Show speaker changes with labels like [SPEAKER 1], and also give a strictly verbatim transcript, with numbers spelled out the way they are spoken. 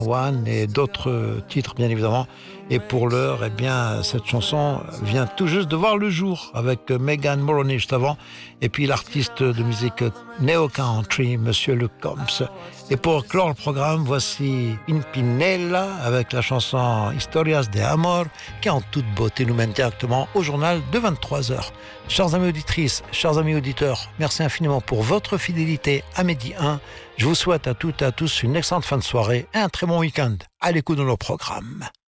[SPEAKER 1] One et d'autres titres bien évidemment. Et pour l'heure, eh bien, cette chanson vient tout juste de voir le jour avec Megan Moroney juste avant et puis l'artiste de musique néo-country, Monsieur Luke Combs. Et pour clore le programme, voici Pimpinella avec la chanson Historias de Amor qui en toute beauté nous mène directement au journal de vingt-trois heures. Chers amis auditrices, chers amis auditeurs, merci infiniment pour votre fidélité à Midi un. Je vous souhaite à toutes et à tous une excellente fin de soirée et un très bon week-end à l'écoute de nos programmes.